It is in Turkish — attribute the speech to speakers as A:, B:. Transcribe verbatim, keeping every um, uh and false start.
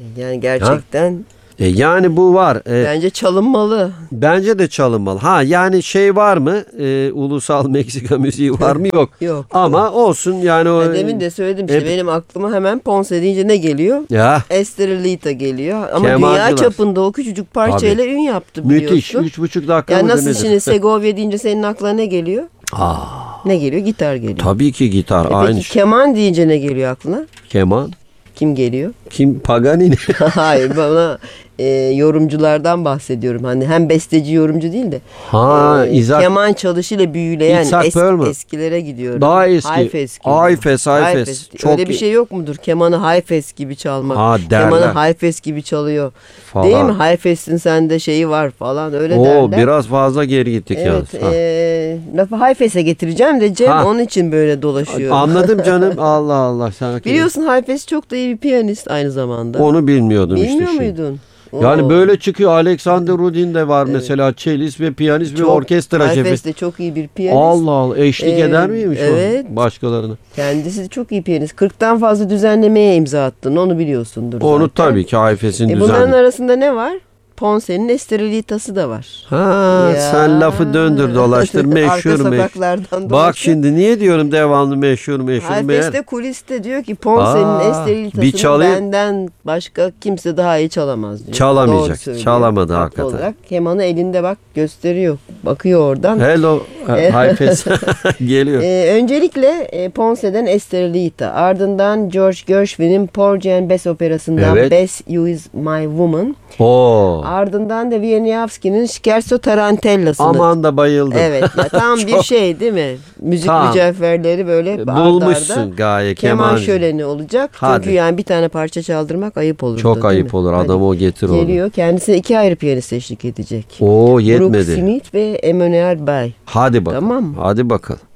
A: Yani gerçekten
B: E yani bu var. E,
A: bence çalınmalı.
B: bence de çalınmalı. Ha yani şey var mı? E, ulusal Meksika müziği var mı? Yok.
A: Yok.
B: Ama olsun yani o.
A: Ya demin de söyledim işte
B: e,
A: benim aklıma hemen Ponce deyince ne geliyor?
B: Ya
A: Estrellita geliyor. Ama
B: Kemalcılar.
A: dünya çapında o küçücük parçayla ün yaptı biliyorsun.
B: müthiş. Üç buçuk dakika
A: Yani
B: mıdır
A: nasıl
B: nedir?
A: şimdi Segovia deyince senin aklına ne geliyor?
B: Aa,
A: Ne geliyor? Gitar geliyor.
B: tabii ki gitar.
A: E
B: aynı
A: peki
B: şey.
A: keman deyince ne geliyor aklına?
B: Keman.
A: Kim geliyor?
B: Kim? Paganini.
A: Hayır, bana e, yorumculardan bahsediyorum. Hani hem besteci yorumcu değil de
B: Ha,
A: e,
B: İzak.
A: keman çalışıyla büyüleyen
B: İshak
A: eski,
B: Perlman.
A: eskilere gidiyorum.
B: Daha eski.
A: Hayfes gibi.
B: Hayfes, Hayfes. Çok
A: Öyle bir
B: iyi.
A: şey yok mudur? Kemanı Hayfes gibi çalmak.
B: Ha, derler.
A: Kemanı Hayfes gibi çalıyor.
B: Falan.
A: Değil mi? Hayfes'in sende şeyi var falan öyle
B: Oo,
A: derler.
B: biraz fazla geri gittik
A: Evet,
B: yalnız. Ha.
A: e, lafı Hayfes'e getireceğim de Cem
B: Ha.
A: onun için böyle dolaşıyor.
B: Anladım canım. Allah Allah. Sanki.
A: Biliyorsun Hayfes çok da iyi bir piyanist aynı zamanda.
B: Onu bilmiyordum
A: Bilmiyor
B: işte şimdi.
A: muydun?
B: Yani
A: Oo.
B: böyle çıkıyor. Alexander Rudin de var mesela. Cellist ve piyanist ve
A: Çok-
B: orkestra şefi.
A: Hayfes de çok iyi bir piyanist.
B: Allah Allah. Eşlik
A: Ee,
B: eder miymiş
A: evet.
B: o başkalarına?
A: Kendisi de çok iyi piyanist. kırktan fazla düzenlemeye imza attın. Onu biliyorsundur
B: Onu
A: zaten.
B: tabii ki Hayfes'in
A: E, bunların
B: düzenli.
A: arasında ne var? Ponce'nin Estrellita'sı da var.
B: Ha,
A: Ya.
B: sen lafı döndür dolaştır meşhur
A: Arka
B: meşhur.
A: sokaklardan
B: Bak
A: dolaşıyor.
B: şimdi niye diyorum devamlı meşhur meşhur
A: Hayfes
B: meğer.
A: de kuliste diyor ki Ponce'nin
B: Aa, bir
A: Estrellita'sını
B: çalayım.
A: benden başka kimse daha iyi çalamaz diyor.
B: Çalamayacak,
A: Doğru söylüyor.
B: çalamadı
A: Haklı
B: hakikaten.
A: olarak. Kemanı elinde bak gösteriyor. Bakıyor oradan.
B: Hello Hayfes geliyor.
A: Ee, öncelikle e, Ponce'den Estrellita, ardından George Gershwin'in Porgy and Bess operasından
B: Evet.
A: Bess You Is My Woman,
B: Oo.
A: ardından da Wieniawski'nin Scherzo Tarantellasını.
B: Aman da bayıldım.
A: Evet, ya tam bir
B: Çok-
A: şey değil mi? Müzik
B: Tamam.
A: mücevherleri böyle arda
B: Bulmuşsun
A: arda
B: gaye
A: keman
B: keman.
A: şöleni olacak.
B: Hadi.
A: Çünkü yani bir tane parça çaldırmak ayıp olur.
B: Çok
A: da, değil
B: ayıp
A: mi?
B: olur.
A: Hadi.
B: Adam o getir onu.
A: Geliyor. Kendisine iki ayrı piyanist eşlik edecek.
B: Oo
A: Brooks
B: yetmedi.
A: Smith ve Emmanuel Bay.
B: Hadi bakalım.
A: Tamam mı?
B: Hadi bakalım.